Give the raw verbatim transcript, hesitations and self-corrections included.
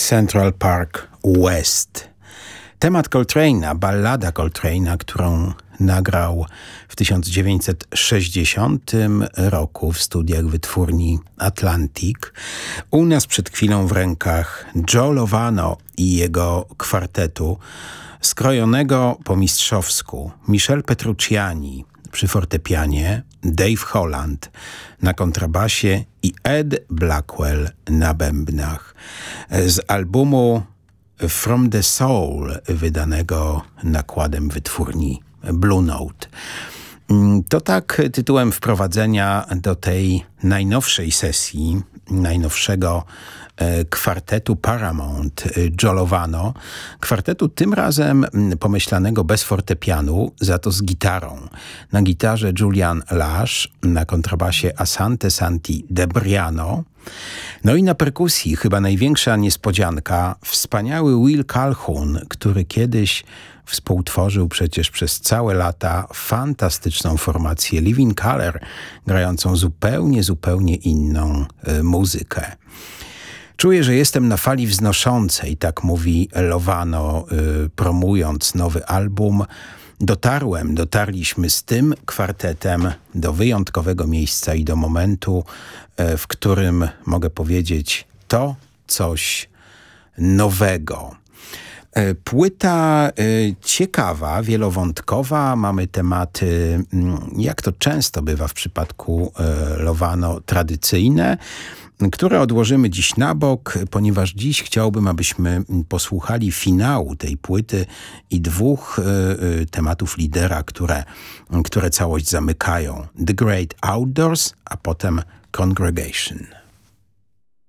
Central Park West. Temat Coltrane'a, ballada Coltrane'a, którą nagrał w tysiąc dziewięćset sześćdziesiątym roku w studiach wytwórni Atlantic. U nas przed chwilą w rękach Joe Lovano i jego kwartetu, skrojonego po mistrzowsku. Michel Petrucciani przy fortepianie, Dave Holland na kontrabasie i Ed Blackwell na bębnach. Z albumu From the Soul, wydanego nakładem wytwórni Blue Note. To tak tytułem wprowadzenia do tej najnowszej sesji, najnowszego kwartetu Paramount Joe Lovano. Kwartetu tym razem pomyślanego bez fortepianu, za to z gitarą. Na gitarze Julian Lash, na kontrabasie Asante Santi Debriano. No i na perkusji, chyba największa niespodzianka, wspaniały Will Calhoun, który kiedyś współtworzył przecież przez całe lata fantastyczną formację Living Colour, grającą zupełnie, zupełnie inną y, muzykę. Czuję, że jestem na fali wznoszącej, tak mówi Lovano, y, promując nowy album. Dotarłem, dotarliśmy z tym kwartetem do wyjątkowego miejsca i do momentu, y, w którym mogę powiedzieć, to coś nowego. Płyta ciekawa, wielowątkowa. Mamy tematy, jak to często bywa w przypadku Lovano, tradycyjne, które odłożymy dziś na bok, ponieważ dziś chciałbym, abyśmy posłuchali finału tej płyty i dwóch tematów lidera, które, które całość zamykają. The Great Outdoors, a potem Congregation.